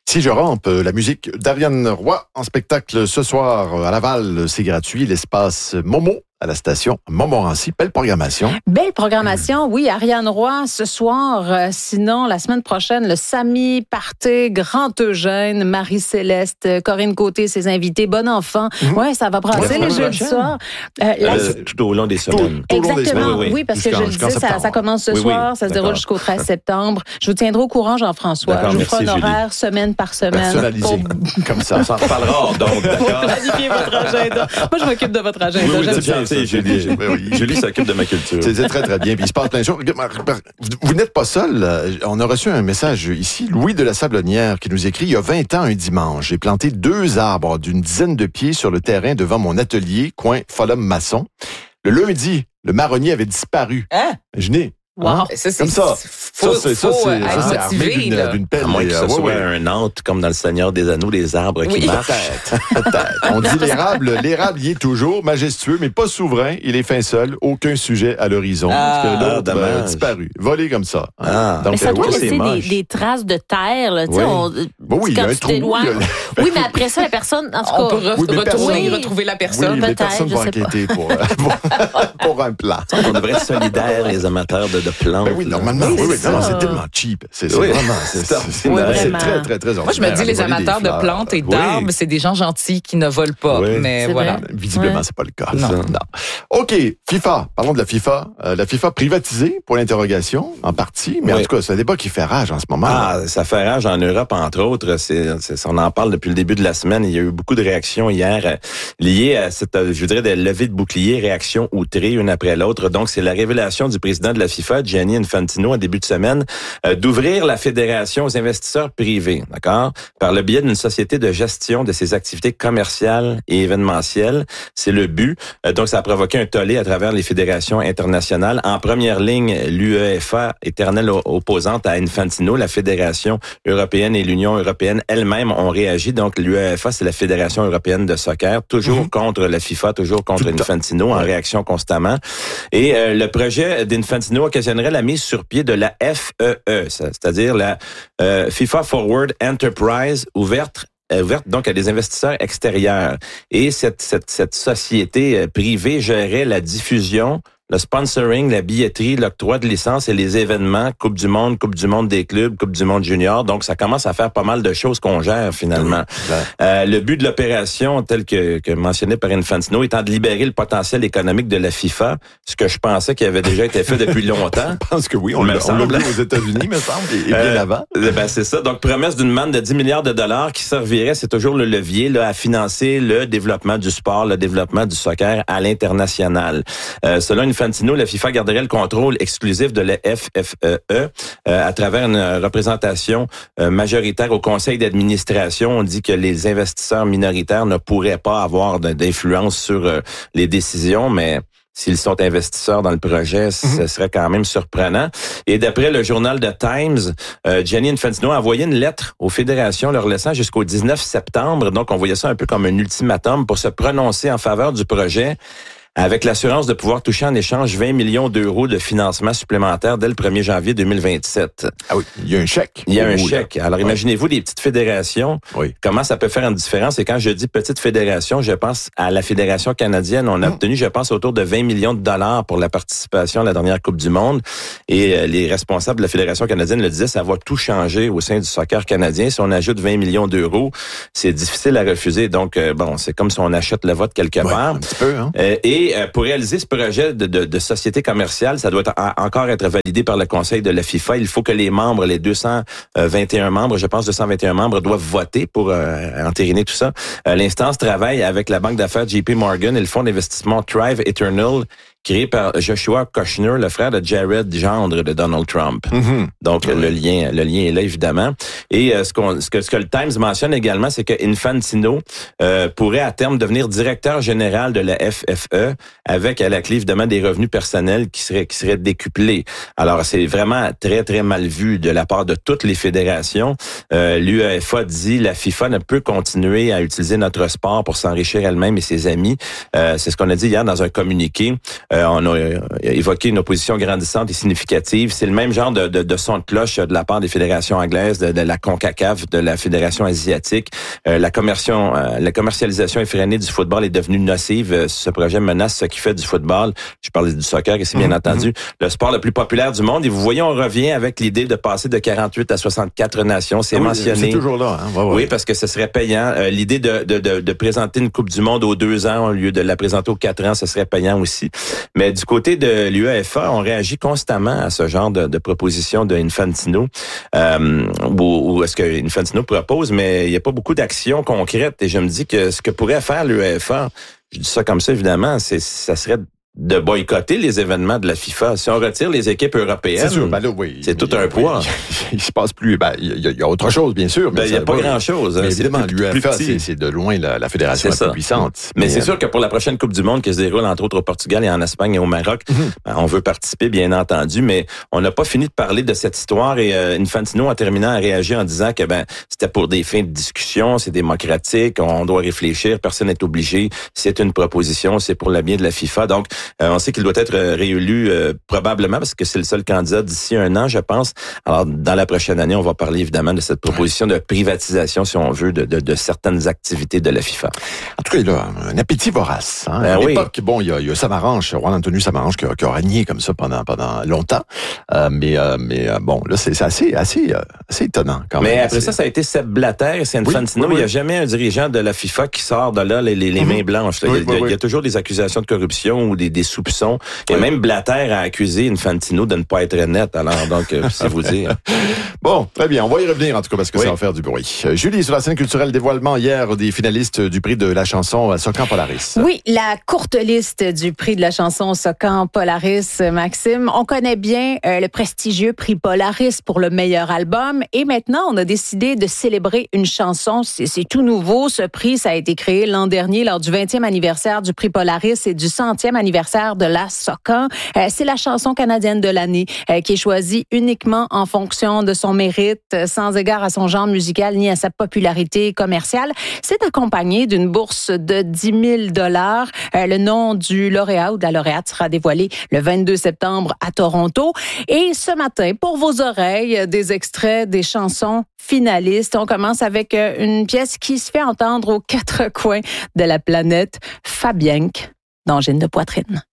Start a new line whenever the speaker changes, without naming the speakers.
Si je rampe, la musique d'Ariane Roy en spectacle ce soir à Laval, c'est gratuit. L'espace Momo à la station Montmorency. Belle programmation.
Belle programmation, oui. Ariane Roy ce soir. Sinon, la semaine prochaine, le Samy Party, Grand Eugène, Marie-Céleste, Corinne Côté, ses invités, Bon Enfant. Ouais, ça va brasser les jeudis soirs.
Tout au long des semaines.
Exactement, oui, parce que je le disais, ça commence ce soir, ça se déroule jusqu'au 13 septembre. Je vous tiendrai au courant, Jean-François. Je vous ferai un horaire semaine par semaine.
Personnalisé, comme ça.
On s'en reparlera, donc, d'accord.
Planifiez votre agenda. Moi, je m'occupe de votre agenda.
Oui, Julie s'occupe de ma culture.
C'est très, très bien. Puis il se passe plein de choses. Vous n'êtes pas seul. On a reçu un message ici. Louis de la Sablonnière qui nous écrit: il y a 20 ans, un dimanche, j'ai planté 2 arbres d'une dizaine de pieds sur le terrain devant mon atelier, coin Follum-Maçon. Le lundi, le marronnier avait disparu.
Hein?
Imaginez.
Wow.
Hein?
Ça,
comme ça. C'est armé d'une pelle.
À moins que ce soit un hôte, comme dans Le Seigneur des Anneaux, les arbres qui marchent.
Peut-être. On dit l'érable, il est toujours majestueux, mais pas souverain. Il est fin seul, aucun sujet à l'horizon. Parce que l'autre a disparu, volé comme ça.
Donc, mais ça doit laisser des traces de terre. Là,
oui, il y a un trou.
Oui, mais après ça, la personne, en tout cas...
On peut retrouver la personne.
Oui, les personnes vont enquêter pour un plan.
On devrait être solidaires, les amateurs de plantes.
Ben oui, normalement, c'est tellement cheap. C'est vraiment, c'est très, très, très ordinaire.
Moi, je me dis, les amateurs de plantes et d'arbres, c'est des gens gentils qui ne volent pas.
Oui.
Mais voilà.
Visiblement, c'est pas le cas.
Non.
OK, FIFA. Parlons de la FIFA. La FIFA privatisée, pour l'interrogation, en partie. Mais en tout cas, c'est un débat qui fait rage en ce moment.
Ça fait rage en Europe, entre autres. On en parle depuis le début de la semaine. Il y a eu beaucoup de réactions hier liées à cette, je dirais, des levées de boucliers, réactions outrées, une après l'autre. Donc, c'est la révélation du président de la FIFA, Gianni Infantino, en début de semaine, d'ouvrir la fédération aux investisseurs privés, d'accord, par le biais d'une société de gestion de ses activités commerciales et événementielles. C'est le but. Donc, ça a provoqué un tollé à travers les fédérations internationales. En première ligne, l'UEFA, éternelle opposante à Infantino, la Fédération européenne et l'Union européenne elles-mêmes ont réagi. Donc, l'UEFA, c'est la Fédération européenne de soccer, toujours contre la FIFA, toujours contre Infantino, en réaction constamment. Et le projet d'Infantino occasionnerait la mise sur pied de la FEE, c'est-à-dire la FIFA Forward Enterprise ouverte donc à des investisseurs extérieurs. Et cette société privée gérait la diffusion, le sponsoring, la billetterie, l'octroi de licence et les événements, Coupe du Monde des clubs, Coupe du Monde junior. Donc, ça commence à faire pas mal de choses qu'on gère, finalement. Le but de l'opération, tel que mentionné par Infantino, étant de libérer le potentiel économique de la FIFA, ce que je pensais qui avait déjà été fait depuis longtemps.
Je pense que oui, on l'a vu aux États-Unis, me semble, et bien avant.
C'est ça. Donc, promesse d'une manne de 10 milliards de dollars qui servirait, c'est toujours le levier, là, à financer le développement du sport, le développement du soccer à l'international. Selon Infantino, la FIFA garderait le contrôle exclusif de la FFEE à travers une représentation majoritaire au conseil d'administration. On dit que les investisseurs minoritaires ne pourraient pas avoir d'influence sur les décisions, mais s'ils sont investisseurs dans le projet, ce serait quand même surprenant. Et d'après le journal The Times, Gianni Infantino a envoyé une lettre aux fédérations leur laissant jusqu'au 19 septembre. Donc, on voyait ça un peu comme un ultimatum pour se prononcer en faveur du projet, avec l'assurance de pouvoir toucher en échange 20 millions d'euros de financement supplémentaire dès le 1er janvier 2027.
Ah oui, il y a un chèque.
Il y a un chèque. Alors, imaginez-vous des petites fédérations. Oui. Comment ça peut faire une différence? Et quand je dis petite fédération, je pense à la Fédération canadienne. On a obtenu, je pense, autour de 20 millions de dollars pour la participation à la dernière Coupe du Monde. Et les responsables de la Fédération canadienne le disaient, ça va tout changer au sein du soccer canadien. Si on ajoute 20 millions d'euros, c'est difficile à refuser. Donc, c'est comme si on achète le vote quelque part.
Un petit peu, hein?
Et pour réaliser ce projet de société commerciale, ça doit encore être validé par le Conseil de la FIFA. Il faut que les membres, les 221 membres, je pense 221 membres, doivent voter pour entériner tout ça. L'instance travaille avec la banque d'affaires JP Morgan et le fonds d'investissement Thrive Eternal, créé par Joshua Kushner, le frère de Jared Gendre de Donald Trump. Donc, le lien est là, évidemment. Et ce que le Times mentionne également, c'est que Infantino pourrait à terme devenir directeur général de la FFE, avec à la clé, évidemment, des revenus personnels qui seraient décuplés. Alors, c'est vraiment très, très mal vu de la part de toutes les fédérations. L'UEFA dit, la FIFA ne peut continuer à utiliser notre sport pour s'enrichir elle-même et ses amis. C'est ce qu'on a dit hier dans un communiqué. On a évoqué une opposition grandissante et significative. C'est le même genre de son de cloche de la part des fédérations anglaises, de la CONCACAF, de la Fédération asiatique. La commercialisation effrénée du football est devenue nocive. Ce projet menace ce qui fait du football. Je parlais du soccer ici, bien entendu. Le sport le plus populaire du monde. Et vous voyez, on revient avec l'idée de passer de 48 à 64 nations. C'est mentionné.
C'est toujours là. Hein? Ouais.
Oui, parce que ce serait payant. L'idée de présenter une Coupe du Monde aux 2 ans au lieu de la présenter aux 4 ans, ce serait payant aussi. Mais du côté de l'UEFA, on réagit constamment à ce genre de proposition de Infantino. Ou est-ce que Infantino propose, mais il n'y a pas beaucoup d'actions concrètes. Et je me dis que ce que pourrait faire l'UEFA, je dis ça comme ça évidemment, ça serait de boycotter les événements de la FIFA. Si on retire les équipes européennes,
c'est sûr, là, oui,
c'est tout un poids.
Il se passe plus. Il y a autre chose, bien sûr.
Il n'y a pas grand-chose.
Mais évidemment, l'UEFA, c'est de loin la fédération la plus puissante.
Mais c'est sûr que pour la prochaine Coupe du Monde qui se déroule entre autres au Portugal et en Espagne et au Maroc, on veut participer, bien entendu, mais on n'a pas fini de parler de cette histoire et Infantino, en terminant, a réagi en disant que c'était pour des fins de discussion, c'est démocratique, on doit réfléchir, personne n'est obligé, c'est une proposition, c'est pour le bien de la FIFA. Donc, on sait qu'il doit être réélu probablement parce que c'est le seul candidat d'ici 1 an, je pense. Alors, dans la prochaine année, on va parler évidemment de cette proposition de privatisation, si on veut, de certaines activités de la FIFA.
En tout cas, il a un appétit vorace. Hein? À l'époque, bon, il y a Samaranch, Juan Antonio Samaranch qui a régné comme ça pendant longtemps. Mais bon, là, c'est assez étonnant quand même.
Mais après ça a été Sepp Blatter et c'est Infantino. Il n'y a jamais un dirigeant de la FIFA qui sort de là les mains blanches. Là. Il y a toujours des accusations de corruption ou des soupçons. Et même Blatter a accusé Infantino de ne pas être net. Alors, donc, c'est vous dire.
Bon, très bien. On va y revenir, en tout cas, parce que ça va faire du bruit. Julie, sur la scène culturelle, dévoilement hier des finalistes du prix de la chanson Socan Polaris.
Oui, la courte liste du prix de la chanson Socan Polaris, Maxime. On connaît bien le prestigieux prix Polaris pour le meilleur album. Et maintenant, on a décidé de célébrer une chanson. C'est tout nouveau. Ce prix, ça a été créé l'an dernier lors du 20e anniversaire du prix Polaris et du 100e anniversaire de la Socan. C'est la chanson canadienne de l'année qui est choisie uniquement en fonction de son mérite, sans égard à son genre musical ni à sa popularité commerciale. C'est accompagné d'une bourse de 10 000 $. Le nom du lauréat ou de la lauréate sera dévoilé le 22 septembre à Toronto. Et ce matin, pour vos oreilles, des extraits des chansons finalistes. On commence avec une pièce qui se fait entendre aux 4 coins de la planète, Fabienque, d'Angine de poitrine.